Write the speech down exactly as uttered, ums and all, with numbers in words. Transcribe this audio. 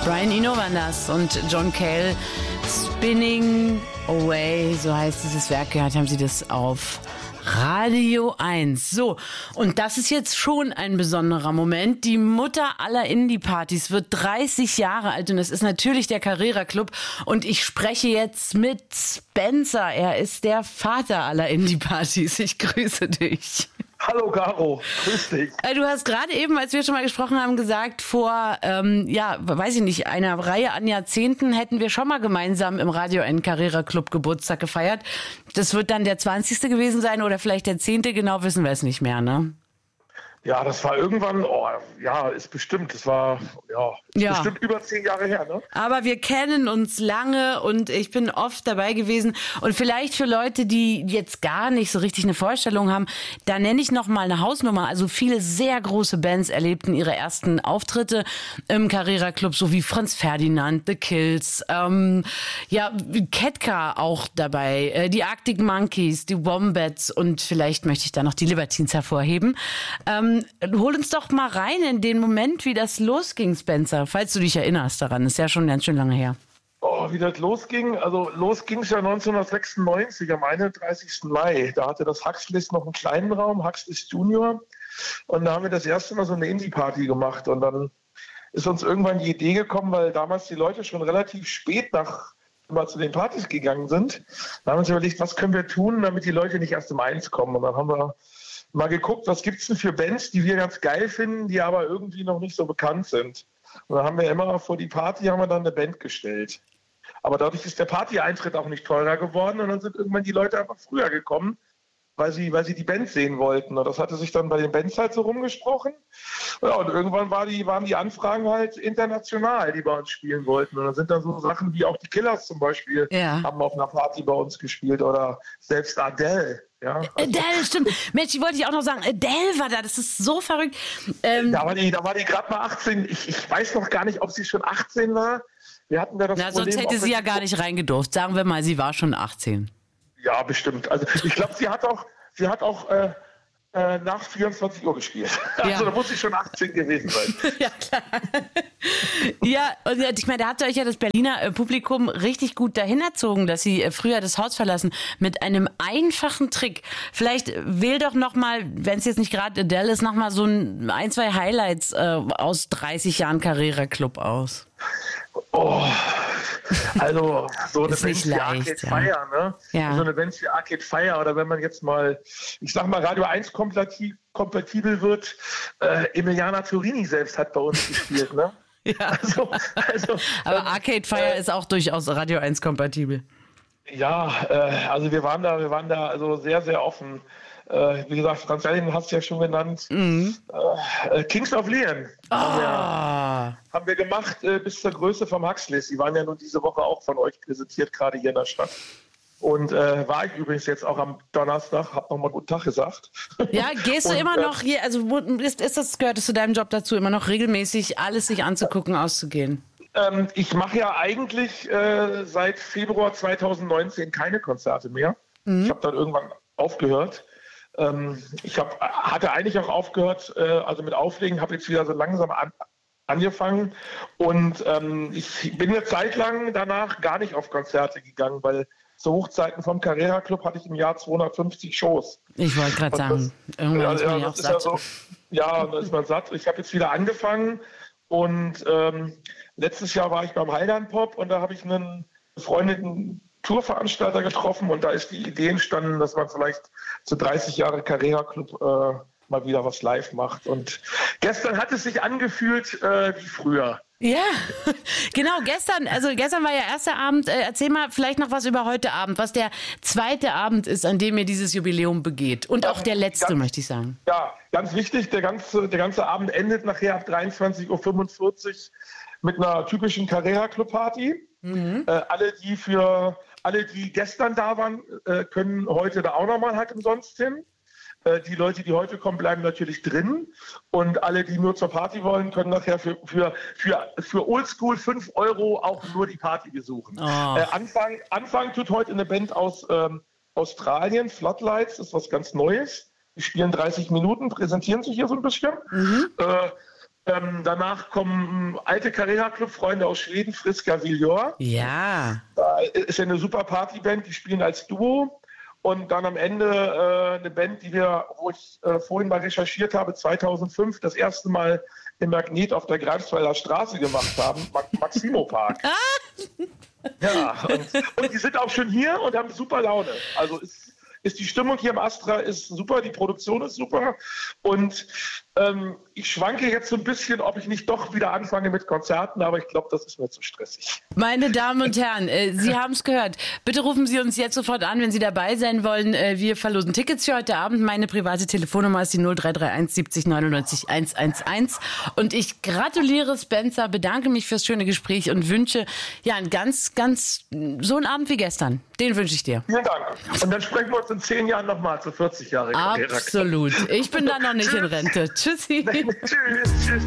Brian Eno war das und John Cale, Spinning Away, so heißt dieses Werk. Gehört haben Sie das auf Radio eins. So, und das ist jetzt schon ein besonderer Moment. Die Mutter aller Indie-Partys wird dreißig Jahre alt und das ist natürlich der Carrera Club. Und ich spreche jetzt mit Spencer. Er ist der Vater aller Indie-Partys. Ich grüße dich. Hallo Caro, grüß dich. Du hast gerade eben, als wir schon mal gesprochen haben, gesagt, vor, ähm, ja, weiß ich nicht, einer Reihe an Jahrzehnten hätten wir schon mal gemeinsam im Radio einen Carrera Club Geburtstag gefeiert. Das wird dann der zwanzigste gewesen sein oder vielleicht der zehnte, genau wissen wir es nicht mehr, ne? Ja, das war irgendwann, oh, ja, ist bestimmt, das war, ja, ist ja. bestimmt über zehn Jahre her, ne? Aber wir kennen uns lange und ich bin oft dabei gewesen. Und vielleicht für Leute, die jetzt gar nicht so richtig eine Vorstellung haben, da nenne ich noch mal eine Hausnummer. Also viele sehr große Bands erlebten ihre ersten Auftritte im Carrera Club, so wie Franz Ferdinand, The Kills, ähm, ja, Ketka auch dabei, äh, die Arctic Monkeys, die Wombats und vielleicht möchte ich da noch die Libertines hervorheben. Ähm, hol uns doch mal rein in den Moment, wie das losging, Spencer, falls du dich erinnerst daran. Ist ja schon ganz schön lange her. Oh, wie das losging? Also los ging es ja neunzehnhundertsechsundneunzig am einunddreißigsten Mai. Da hatte das Huxleys noch einen kleinen Raum, Huxleys Junior. Und da haben wir das erste Mal so eine Indie-Party gemacht. Und dann ist uns irgendwann die Idee gekommen, weil damals die Leute schon relativ spät nach mal zu den Partys gegangen sind. Da haben wir uns überlegt, was können wir tun, damit die Leute nicht erst um eins kommen. Und dann haben wir mal geguckt, was gibt es denn für Bands, die wir ganz geil finden, die aber irgendwie noch nicht so bekannt sind. Und dann haben wir immer vor die Party haben wir dann eine Band gestellt. Aber dadurch ist der Party-Eintritt auch nicht teurer geworden und dann sind irgendwann die Leute einfach früher gekommen, weil sie, weil sie die Band sehen wollten. Und das hatte sich dann bei den Bands halt so rumgesprochen. Ja, und irgendwann war die, waren die Anfragen halt international, die bei uns spielen wollten. Und dann sind dann so Sachen wie auch die Killers zum Beispiel, ja. haben auf einer Party bei uns gespielt oder selbst Adele. Ja, also Adele, stimmt. Mensch, die wollte ich auch noch sagen. Adele war da, das ist so verrückt. Ähm, da war die, da war die gerade mal achtzehn. Ich, ich weiß noch gar nicht, ob sie schon achtzehn war. Wir hatten da das na, Problem, sonst hätte sie ja gar nicht reingedurft. Sagen wir mal, sie war schon achtzehn. Ja, bestimmt. Also ich glaube, sie hat auch, sie hat auch äh, äh, nach vierundzwanzig Uhr gespielt. Also ja. da muss sie schon achtzehn gewesen sein. Ja, klar. Ja, und ich meine, da hat euch ja das Berliner Publikum richtig gut dahin erzogen, dass sie früher das Haus verlassen mit einem einfachen Trick. Vielleicht wähl doch noch mal, wenn es jetzt nicht gerade Adele ist, noch mal so ein, ein zwei Highlights äh, aus dreißig Jahren Carrera Club aus. Oh, also so eine Ist Band nicht wie leicht, Arcade ja. Fire, ne? Ja. So eine Band wie Arcade Fire oder wenn man jetzt mal, ich sag mal, Radio eins kompatibel, kompatibel wird, äh, Emiliana Turini selbst hat bei uns gespielt, ne? Ja. Also, also, Aber ähm, Arcade Fire äh, ist auch durchaus Radio eins kompatibel. Ja, äh, also wir waren da, wir waren da also sehr, sehr offen. Äh, wie gesagt, Franz Ferdinand hast du ja schon genannt. Mhm. Äh, Kings of Leon Oh. haben, wir, haben wir gemacht äh, bis zur Größe vom Huxleys. Die waren ja nun diese Woche auch von euch präsentiert, gerade hier in der Stadt. Und äh, war ich übrigens jetzt auch am Donnerstag, hab nochmal guten Tag gesagt. Ja, gehst du Und, immer äh, noch hier, also ist, ist das, gehört es zu deinem Job dazu, immer noch regelmäßig alles sich anzugucken, auszugehen? Ähm, ich mache ja eigentlich äh, seit Februar zweitausendneunzehn keine Konzerte mehr. Mhm. Ich habe dann irgendwann aufgehört. Ähm, ich hab, hatte eigentlich auch aufgehört, äh, also mit Auflegen, habe jetzt wieder so langsam an, angefangen. Und ähm, ich bin eine Zeit lang danach gar nicht auf Konzerte gegangen, weil zu Hochzeiten vom Carrera Club hatte ich im Jahr zweihundertfünfzig Shows. Ich wollte gerade sagen, das, irgendwann ja, ist man ja, ja auch das ist satt. ja, so, ja, da ist man satt. Ich habe jetzt wieder angefangen und ähm, letztes Jahr war ich beim Heiland Pop und da habe ich einen befreundeten Tourveranstalter getroffen und da ist die Idee entstanden, dass man vielleicht zu dreißig Jahre Carrera Club äh, mal wieder was live macht. Und gestern hat es sich angefühlt äh, wie früher. Ja, genau, gestern, also gestern war ja erster Abend. Äh, erzähl mal vielleicht noch was über heute Abend, was der zweite Abend ist, an dem ihr dieses Jubiläum begeht. Und auch der letzte, ganz, möchte ich sagen. Ja, ganz wichtig, der ganze, der ganze Abend endet nachher ab dreiundzwanzig Uhr fünfundvierzig mit einer typischen Carrera Club Party. Mhm. Äh, alle, die für alle, die gestern da waren, äh, können heute da auch nochmal halt umsonst hin. Äh, die Leute, die heute kommen, bleiben natürlich drin. Und alle, die nur zur Party wollen, können nachher für, für, für, für Oldschool fünf Euro auch nur die Party besuchen. Oh. Äh, Anfang, Anfang tut heute eine Band aus ähm, Australien, Floodlights, ist was ganz Neues. Die spielen dreißig Minuten, präsentieren sich hier so ein bisschen. Mhm. Äh, Ähm, danach kommen alte Carrera-Club-Freunde aus Schweden, Friska Viljor. Ja. Da ist ja eine super Partyband, die spielen als Duo. Und dann am Ende äh, eine Band, die wir, wo ich äh, vorhin mal recherchiert habe, zweitausendfünf das erste Mal im Magnet auf der Greifswalder Straße gemacht haben, Maximo Park. Ja, und, und die sind auch schon hier und haben super Laune. Also ist, ist die Stimmung hier im Astra ist super, die Produktion ist super. Und ähm, ich schwanke jetzt so ein bisschen, ob ich nicht doch wieder anfange mit Konzerten, aber ich glaube, das ist mir zu stressig. Meine Damen und Herren, äh, Sie haben es gehört. Bitte rufen Sie uns jetzt sofort an, wenn Sie dabei sein wollen. Äh, wir verlosen Tickets für heute Abend. Meine private Telefonnummer ist die null drei drei eins siebzig neunundneunzig hundertelf. Und ich gratuliere Spencer, bedanke mich fürs schöne Gespräch und wünsche ja einen ganz, ganz, so einen Abend wie gestern. Den wünsche ich dir. Vielen Dank. Und dann sprechen wir uns in zehn Jahren nochmal zu vierzig Jahre. Absolut. Ich bin da noch nicht in Rente. Tschüssi. Tschüss. Tschüss.